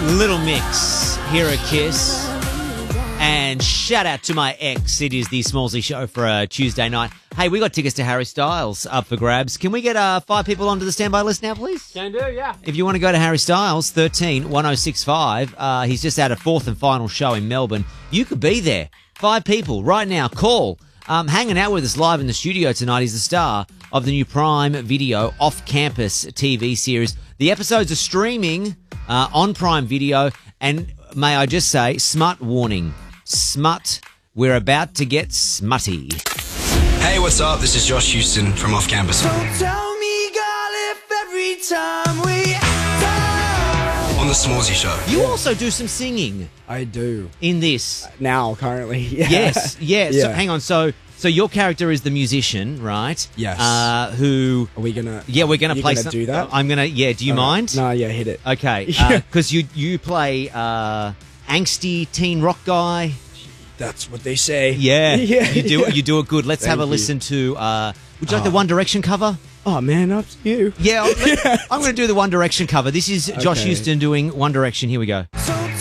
Little Mix, Hear a Kiss. And shout out to my ex. It is the Smallsy Show for a Tuesday night. Hey, we got tickets to Harry Styles up for grabs. Can we get 5 people onto the standby list now, please? Can do, yeah. If you want to go to Harry Styles, 13-1065. He's just had a 4th and final show in Melbourne. You could be there. 5 people right now. Call. Hanging out with us live in the studio tonight is the star of the new Prime Video off-campus TV series. The episodes are streaming on Prime Video. And may I just say, smut warning. Smut. We're about to get smutty. Hey, what's up? This is Josh Houston from Off Campus. Don't tell me, girl, if every time we talk. On the Smallsy Show. You also do some singing I do. in this. Now, currently. Yeah. Yes, yeah. So Yeah. hang on. So your character is the musician, right? Yes. Who? Are we gonna? Yeah, we're gonna you play. Gonna do that? I'm gonna. Yeah. Do you mind? No, yeah, hit it. Okay. Yeah. Because you play angsty teen rock guy. That's what they say. Yeah. Yeah. You do it good. Let's have a Thank you. listen to. Would you like the One Direction cover? Oh man, up to you. Yeah. I'm going to do the One Direction cover. This is Josh Okay. Houston doing One Direction. Here we go. So